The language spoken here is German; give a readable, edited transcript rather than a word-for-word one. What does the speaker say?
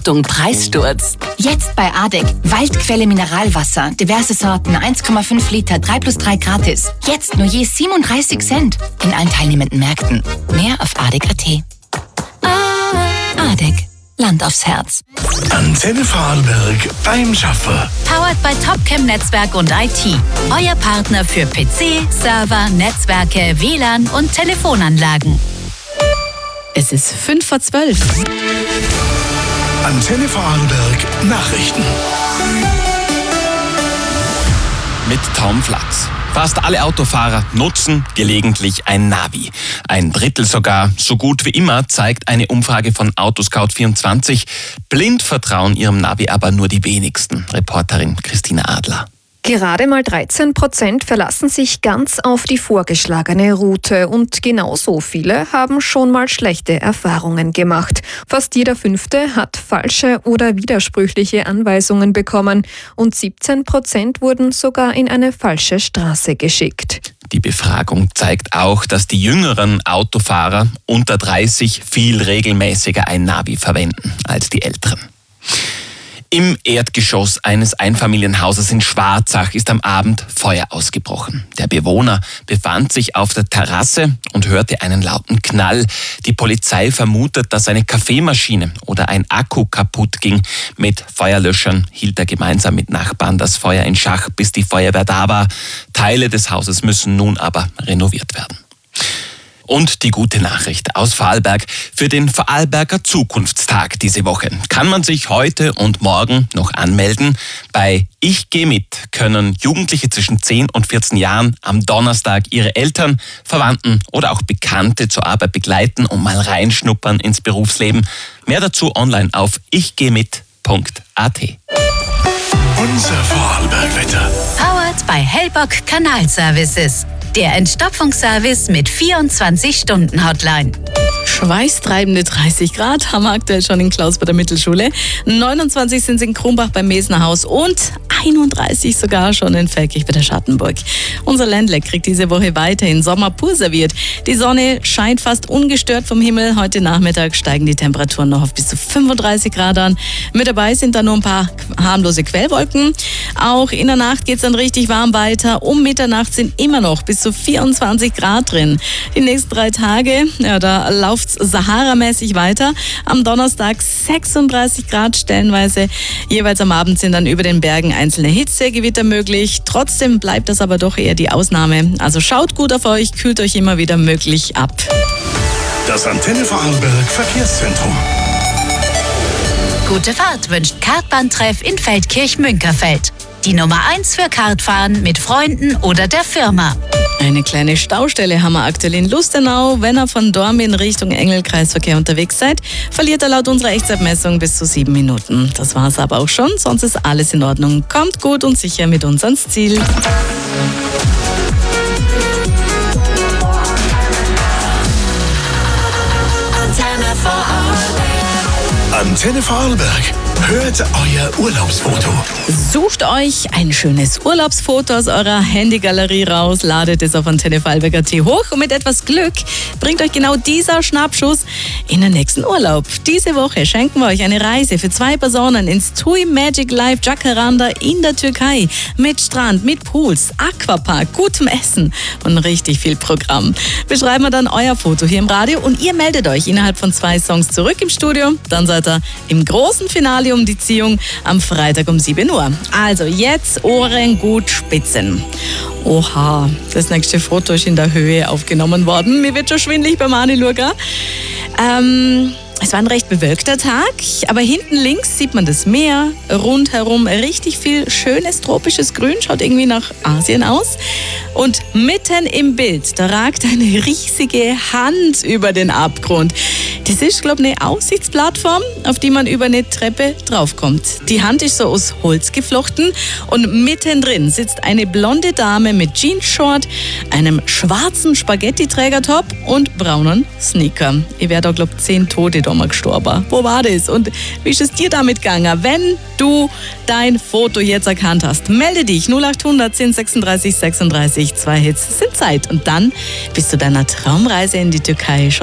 Achtung, Preissturz. Jetzt bei ADEC. Waldquelle Mineralwasser. Diverse Sorten. 1,5 Liter. 3+3 gratis. Jetzt nur je 37 Cent. In allen teilnehmenden Märkten. Mehr auf adec.at. ADEC. Land aufs Herz. Antenne Vorarlberg beim Schaffer. Powered by Topcam Netzwerk und IT. Euer Partner für PC, Server, Netzwerke, WLAN und Telefonanlagen. Es ist 11:55. Antenne Vorarlberg Nachrichten. Mit Tom Flachs. Fast alle Autofahrer nutzen gelegentlich ein Navi. Ein Drittel sogar, so gut wie immer, zeigt eine Umfrage von Autoscout24. Blind vertrauen ihrem Navi aber nur die wenigsten. Reporterin Christina Adler. Gerade mal 13% verlassen sich ganz auf die vorgeschlagene Route und genauso viele haben schon mal schlechte Erfahrungen gemacht. Fast jeder Fünfte hat falsche oder widersprüchliche Anweisungen bekommen und 17% wurden sogar in eine falsche Straße geschickt. Die Befragung zeigt auch, dass die jüngeren Autofahrer unter 30 viel regelmäßiger ein Navi verwenden als die älteren. Im Erdgeschoss eines Einfamilienhauses in Schwarzach ist am Abend Feuer ausgebrochen. Der Bewohner befand sich auf der Terrasse und hörte einen lauten Knall. Die Polizei vermutet, dass eine Kaffeemaschine oder ein Akku kaputt ging. Mit Feuerlöschern hielt er gemeinsam mit Nachbarn das Feuer in Schach, bis die Feuerwehr da war. Teile des Hauses müssen nun aber renoviert werden. Und die gute Nachricht aus Vorarlberg: Für den Vorarlberger Zukunftstag diese Woche kann man sich heute und morgen noch anmelden. Bei Ich gehe mit können Jugendliche zwischen 10 und 14 Jahren am Donnerstag ihre Eltern, Verwandten oder auch Bekannte zur Arbeit begleiten und mal reinschnuppern ins Berufsleben. Mehr dazu online auf ichgehmit.at. Unser Vorarlbergwetter. Powered by Hellbock Kanalservices. Der Entstopfungsservice mit 24-Stunden-Hotline. Schweißtreibende 30 Grad haben wir aktuell schon in Klaus bei der Mittelschule. 29 sind es in Krumbach beim Mesner Haus und 31 sogar schon in Feldkirch bei der Schattenburg. Unser Ländle kriegt diese Woche weiterhin Sommer pur serviert. Die Sonne scheint fast ungestört vom Himmel. Heute Nachmittag steigen die Temperaturen noch auf bis zu 35 Grad an. Mit dabei sind dann nur ein paar harmlose Quellwolken. Auch in der Nacht geht es dann richtig warm weiter. Um Mitternacht sind immer noch bis zu 24 Grad drin. Die nächsten 3 Tage, da läuft es Sahara-mäßig weiter. Am Donnerstag 36 Grad stellenweise. Jeweils am Abend sind dann über den Bergen einzelne Hitzegewitter möglich. Trotzdem bleibt das aber doch eher die Ausnahme. Also schaut gut auf euch, kühlt euch immer wieder möglich ab. Das Antenne Vorarlberg Verkehrszentrum. Gute Fahrt wünscht Kartbahntreff in Feldkirch-Münkerfeld. Die Nummer 1 für Kartfahren mit Freunden oder der Firma. Eine kleine Staustelle haben wir aktuell in Lustenau. Wenn ihr von Dorm in Richtung Engelkreisverkehr unterwegs seid, verliert ihr laut unserer Echtzeitmessung bis zu 7 Minuten. Das war's aber auch schon, sonst ist alles in Ordnung. Kommt gut und sicher mit uns ans Ziel. Antenne Vorarlberg. Hört euer Urlaubsfoto. Sucht euch ein schönes Urlaubsfoto aus eurer Handygalerie raus, ladet es auf Antenne Vorarlberg.at hoch und mit etwas Glück bringt euch genau dieser Schnappschuss in den nächsten Urlaub. Diese Woche schenken wir euch eine Reise für 2 Personen ins TUI Magic Life Jacaranda in der Türkei. Mit Strand, mit Pools, Aquapark, gutem Essen und richtig viel Programm. Beschreiben wir dann euer Foto hier im Radio und ihr meldet euch innerhalb von 2 Songs zurück im Studio. Dann seid ihr im großen Finale um die Ziehung am Freitag um 7 Uhr. Also jetzt Ohren gut spitzen. Oha, das nächste Foto ist in der Höhe aufgenommen worden. Mir wird schon schwindelig beim Anilurga. Es war ein recht bewölkter Tag, aber hinten links sieht man das Meer, rundherum richtig viel schönes tropisches Grün, schaut irgendwie nach Asien aus. Und mitten im Bild, da ragt eine riesige Hand über den Abgrund. Das ist, glaube ich, eine Aussichtsplattform, auf die man über eine Treppe draufkommt. Die Hand ist so aus Holz geflochten und mittendrin sitzt eine blonde Dame mit Jeansshort, einem schwarzen Spaghetti-Trägertop und braunen Sneaker. Ich wäre da, glaube ich, 10 Tote da mal gestorben. Wo war das? Und wie ist es dir damit gegangen? Wenn du dein Foto jetzt erkannt hast, melde dich 0800 10 36 36. 2 Hits sind Zeit. Und dann bist du deiner Traumreise in die Türkei schon